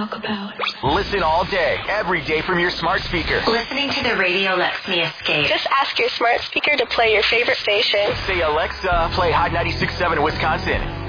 talk about. Listen all day, every day from your smart speaker. Listening to the radio lets me escape. Just ask your smart speaker to play your favorite station. Say, Alexa, play Hot 96.7 Wisconsin.